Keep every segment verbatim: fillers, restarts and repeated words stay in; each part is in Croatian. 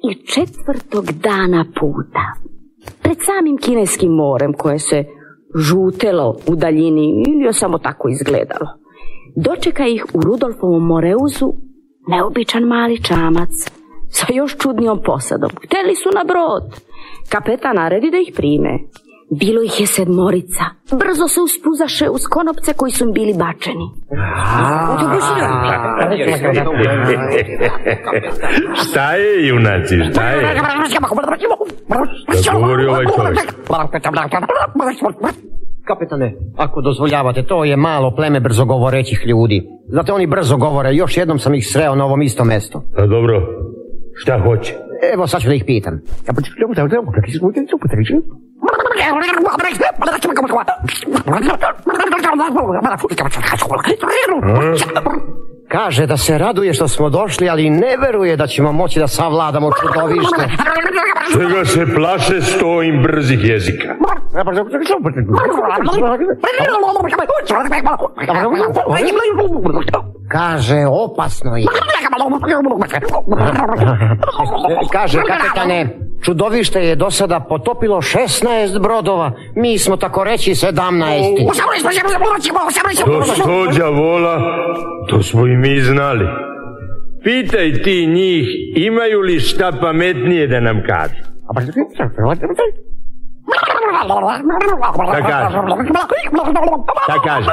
i četvrtog dana puta, pred samim kineskim morem koje se žutelo u daljini ili je samo tako izgledalo, dočeka ih u Rudolfovom Moreuzu neobičan mali čamac sa još čudnijom posadom. Hteli su na brod. Kapetan naredi da ih prime. Bilo ih je sedmorica. Brzo se uspuzaše uz konopce koji su im bili bačeni. Šta je, junaci, šta je? Da govori ovaj čovjek. Kapetane, ako dozvoljavate, to je malo pleme brzogovorećih ljudi. Znate, oni brzo govore, još jednom sam ih sreo na ovom istom mestu. A dobro, šta hoće? Evo, sad ću da ih pitam. Kaže da se raduje što smo došli, ali ne veruje da ćemo moći da savladamo čudovište. Čega se plaše sto im brzih jezika? Kaže, opasno je. Kaže, kapetane, čudovište je do sada potopilo šesnaest brodova, mi smo tako reći sedamnaest. To sto đavola, to smo i mi znali. Pitaj ti njih, imaju li šta pametnije da nam kažu? Šta kaže? Šta kaže?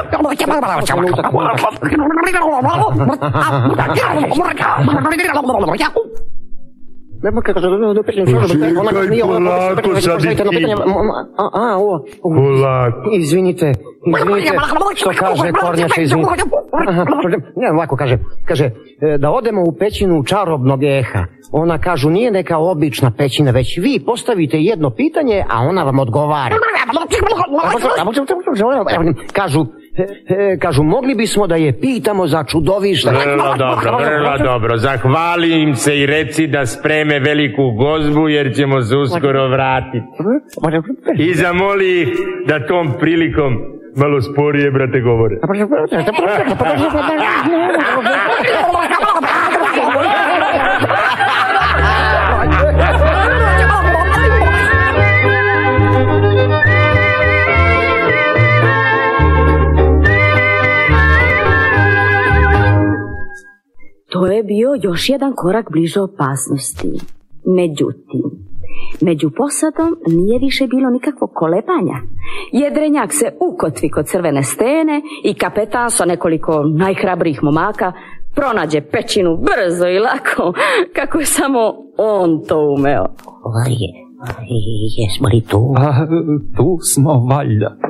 Izvinite, izvinite, što kaže Kornjača, izvinite. Ne, ovako kaže, kaže, da odemo u pećinu čarobnog eha. Ona kažu, nije neka obična pećina, već vi postavite jedno pitanje, a ona vam odgovara. Kažu, kažu, mogli bismo da je pitamo za čudovište. Vrlo dobro, vrlo dobro. Zahvali im se i reci da spreme veliku gozbu, jer ćemo se uskoro vratiti. I zamoli ih da tom prilikom malo sporije, brate, govore. To je bio još jedan korak bliže opasnosti. Međutim, među posadom nije više bilo nikakvog kolebanja. Jedrenjak se ukotvi kod crvene stene i kapetan sa nekoliko najhrabrijih momaka pronađe pećinu brzo i lako, kako je samo on to umeo. Jesmo li tu? A, tu smo valjda.